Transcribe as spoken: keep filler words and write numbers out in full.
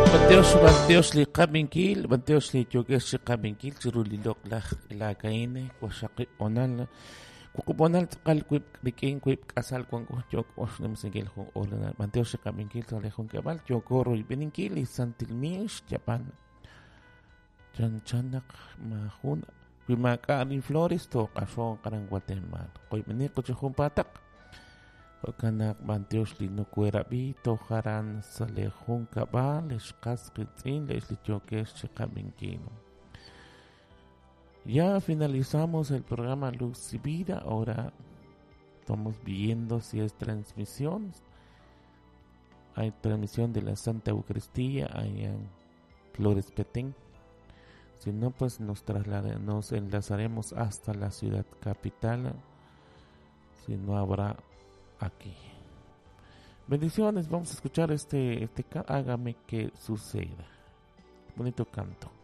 Banteos banteos li qabinkil, banteos li joges li qabinkil, siruli lok la la kaine, kwasaki onal, kukuponal kal kuip bikin kuip kasal kung jok os nem singil kung ola banteos li qabinkil sa lehon kabal jokoro ibininkil isantilmish Japan. Chan chanak mahun Pimaka ni Flores to kaso karang Guatemala. Koy menik ko chukong patak. Kanak banteos li no kuerabi to haran sa lehon kabal eskas kitzin les lichokes chikabinkino. Ya finalizamos el programa Luz y Vida. Ahora estamos viendo si es transmisión. Hay transmisión de la Santa Eucaristía allá en Flores Petén. Si no, pues nos trasladaremos, nos enlazaremos hasta la ciudad capital. Si no, habrá aquí. Bendiciones, vamos a escuchar este, este Hágame que suceda. Bonito canto.